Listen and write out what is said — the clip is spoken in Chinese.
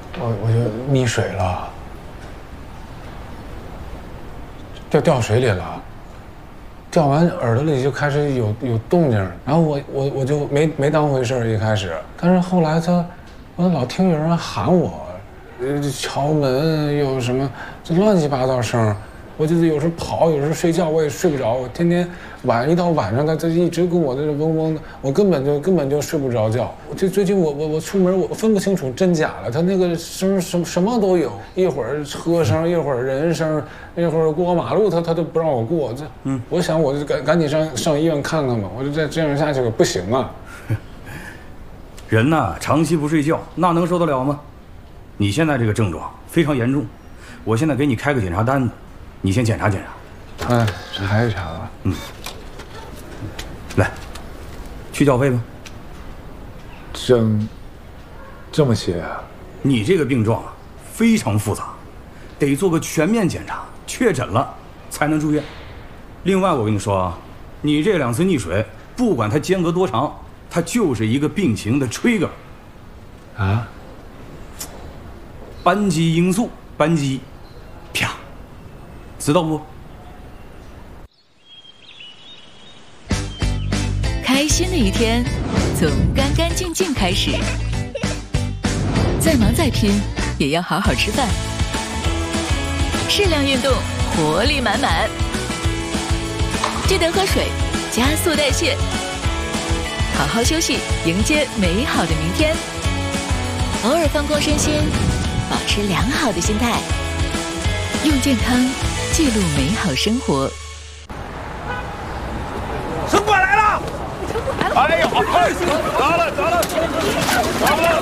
我就溺水了，掉水里了，掉完耳朵里就开始有动静，然后我就没当回事一开始，但是后来我老听有人喊我，敲门有什么这乱七八糟声，我就是有时候跑，有时候睡觉我也睡不着，我天天一到晚上他一直跟我这嗡嗡的，我根本就睡不着觉。最近我出门我分不清楚真假了，他那个声什么都有，一会儿车声，一会儿人声，一会儿过马路他都不让我过。我想我就赶紧上医院看看吧，我就再这样下去不行啊。 人呐，长期不睡觉，那能受得了吗？你现在这个症状非常严重，我现在给你开个检查单子，你先检查检查。 哎，查一查吧。 来，去缴费吧。 这么些啊？ 你这个病状啊，非常复杂，得做个全面检查，确诊了才能住院。另外，我跟你说啊，你这2次溺水，不管它间隔多长，它就是一个病情的 trigger。 啊？ 扳机因素，扳机，啪，知道不？ 开心的一天，从干干净净开始。再忙再拼，也要好好吃饭。适量运动，活力满满。记得喝水，加速代谢。好好休息，迎接美好的明天。偶尔放空身心，保持良好的心态，用健康记录美好生活。 城管来了！哎呦，走了，